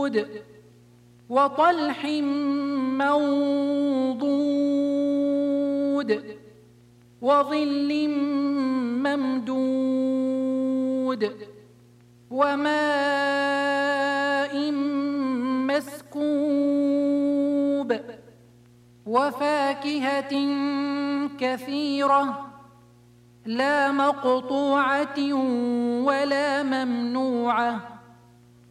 وطلح منضود وظل ممدود وماء مسكوب وفاكهة كثيرة لا مقطوعة ولا ممنوعة